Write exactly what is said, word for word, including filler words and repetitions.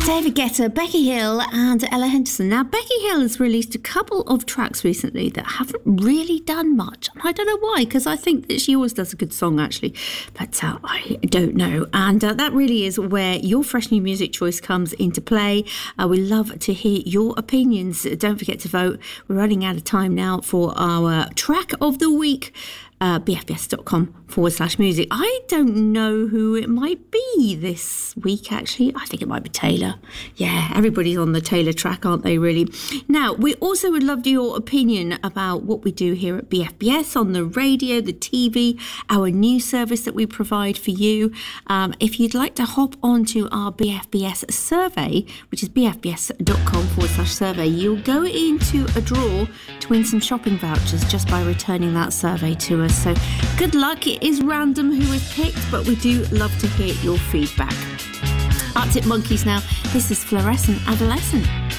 David Guetta, Becky Hill and Ella Henderson. Now, Becky Hill has released a couple of tracks recently that haven't really done much. I don't know why, because I think that she always does a good song, actually. But uh, I don't know. And uh, that really is where your fresh new music choice comes into play. Uh, we love to hear your opinions. Don't forget to vote. We're running out of time now for our track of the week. Uh, bfbs.com forward slash music. I don't know who it might be this week, actually. I think it might be Taylor. Yeah, everybody's on the Taylor track, aren't they, really? Now, we also would love your opinion about what we do here at B F B S on the radio, the T V, our news service that we provide for you. Um, if you'd like to hop onto our B F B S survey, which is bfbs.com forward slash survey, you'll go into a draw to win some shopping vouchers just by returning that survey to us. So good luck. It is random who is picked, but we do love to hear your feedback. Arctic Monkeys now. This is Fluorescent Adolescent.